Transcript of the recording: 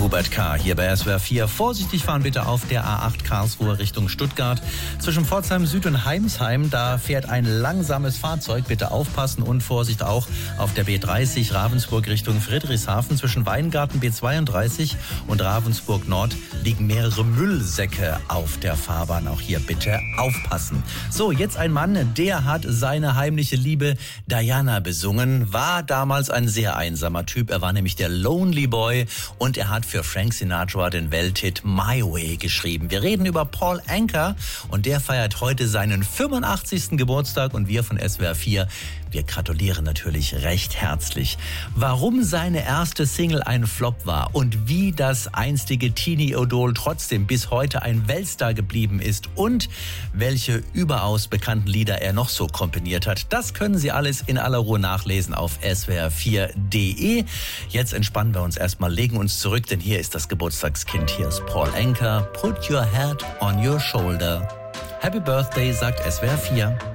Hubert K. hier bei SWR 4. Vorsichtig fahren bitte auf der A8 Karlsruhe Richtung Stuttgart. Zwischen Pforzheim Süd und Heimsheim, da fährt ein langsames Fahrzeug. Bitte aufpassen und Vorsicht auch auf der B30 Ravensburg Richtung Friedrichshafen. Zwischen Weingarten B32 und Ravensburg Nord liegen mehrere Müllsäcke auf der Fahrbahn. Auch hier bitte aufpassen. So, jetzt ein Mann, der hat seine heimliche Liebe Diana besungen, war damals ein sehr einsamer Typ. Er war nämlich der Lonely Boy und er hat für Frank Sinatra den Welthit My Way geschrieben. Wir reden über Paul Anka und der feiert heute seinen 85. Geburtstag und wir von SWR 4, wir gratulieren natürlich recht herzlich. Warum seine erste Single ein Flop war und wie das einstige Teenie-Idol trotzdem bis heute ein Weltstar geblieben ist und welche überaus bekannten Lieder er noch so komponiert hat, das können Sie alles in aller Ruhe nachlesen auf swr4.de. Jetzt entspannen wir uns erstmal, legen uns zurück, denn hier ist das Geburtstagskind. Hier ist Paul Anka. Put your head on your shoulder. Happy Birthday, sagt SWR 4.